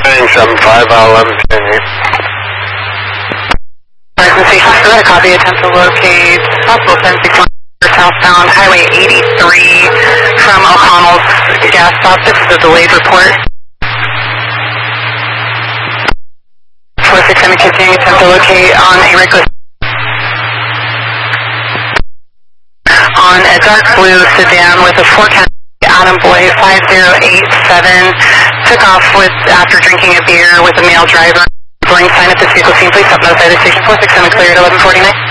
975, 1110. Station, so that a copy, attempt to locate possible 1061 southbound Highway 83 from O'Connell's gas stop. This is a delayed report. 467 continuing attempt to locate on a reckless on a dark blue sedan with a 410 Adam Boy 5087, took off after drinking a beer with a male driver. Sign at this vehicle scene, please stop notified at station 467 clear at 1149.